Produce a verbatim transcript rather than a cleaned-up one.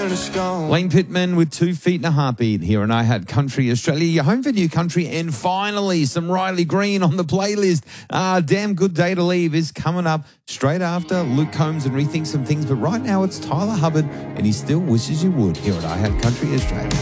turn to scone. Lane Pittman with Two Feet and a Heartbeat here on I Had Country Australia, your home for new country, and finally some Riley Green on the playlist. Uh, Damn Good Day to Leave is coming up straight after Luke Combs and Rethink Some Things, but right now it's Tyler Hubbard and He Still Wishes You Would here at I Had Country Australia.